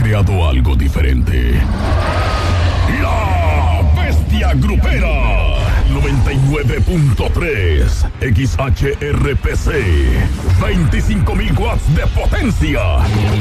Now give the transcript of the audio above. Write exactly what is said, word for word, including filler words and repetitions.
creado algo diferente. La Bestia Grupera. noventa y nueve punto tres X H R P C. veinticinco mil watts de potencia.